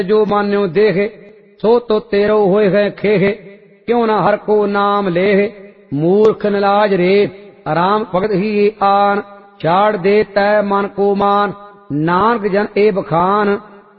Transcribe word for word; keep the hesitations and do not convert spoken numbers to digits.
जो मान्यो देह सो तो तेरो होए है खेह क्यों न हर को नाम लेह मूर्ख नलाज रे आराम भगत ही आन छाड़ दे तै मन को मान नानक जन ए बखान